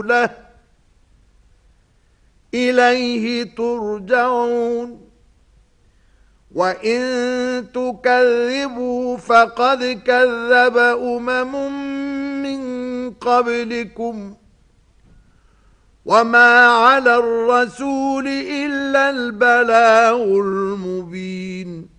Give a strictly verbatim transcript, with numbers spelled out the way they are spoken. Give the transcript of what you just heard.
له إليه ترجعون وإن تكذبوا فقد كذب أمم من قبلكم وما على الرسول إلا البلاغ المبين